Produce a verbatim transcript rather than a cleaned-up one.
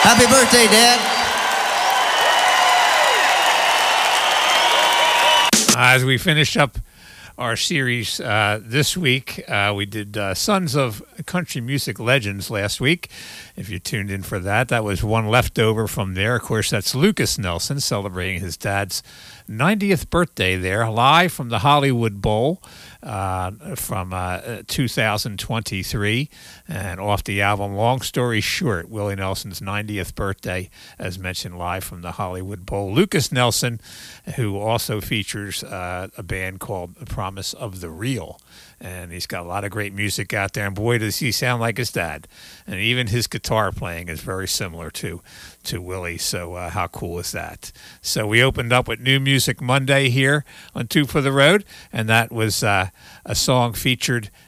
Happy birthday, Dad. As we finish up our series uh, this week, uh, we did uh, Sons of Country Music Legends last week. If you tuned in for that, that was one leftover from there. Of course, that's Lukas Nelson celebrating his dad's ninetieth birthday there, live from the Hollywood Bowl uh, from uh, two thousand twenty-three, and off the album Long Story Short, Willie Nelson's ninetieth birthday, as mentioned, live from the Hollywood Bowl. Lukas Nelson, who also features uh, a band called The Promise of the Real, and he's got a lot of great music out there, and boy, does he sound like his dad. And even his guitar playing is very similar to to Willie, so uh, how cool is that? So we opened up with New Music Monday here on Two for the Road, and that was uh, a song featured